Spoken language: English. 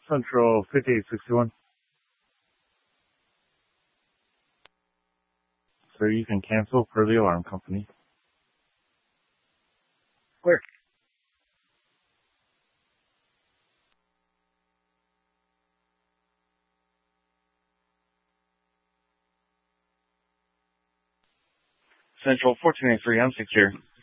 Central 5861. Sir, you can cancel per the alarm company. Clear. Central 1483, I'm secure.